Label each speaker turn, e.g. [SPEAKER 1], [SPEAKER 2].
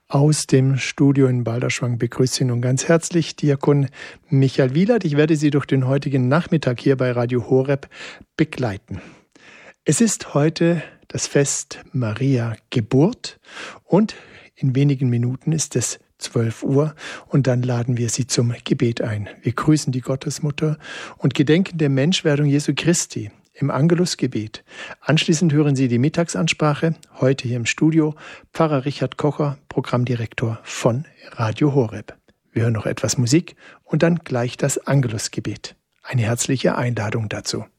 [SPEAKER 1] Aus dem Studio in Balderschwang begrüßt Sie nun ganz herzlich Diakon Michael Wielert. Ich werde Sie durch den heutigen Nachmittag hier bei Radio Horeb begleiten. Es ist heute das Fest Maria Geburt und in wenigen Minuten ist es 12 Uhr und dann laden wir Sie zum Gebet ein. Wir grüßen die Gottesmutter und gedenken der Menschwerdung Jesu Christi im Angelusgebet. Anschließend hören Sie die Mittagsansprache, heute hier im Studio, Pfarrer Richard Kocher, Programmdirektor von Radio Horeb. Wir hören noch etwas Musik und dann gleich das Angelusgebet. Eine herzliche Einladung dazu.